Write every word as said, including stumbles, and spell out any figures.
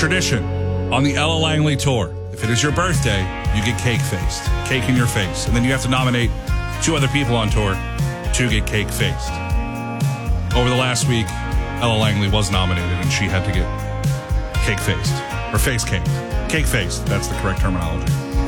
tradition on the Ella Langley Tour. If it is your birthday, you get cake-faced. Cake in your face. And then you have to nominate two other people on tour to get cake-faced. Over the last week, Ella Langley was nominated, and she had to get cake-faced. Or face-caked. Cake-faced. That's the correct terminology.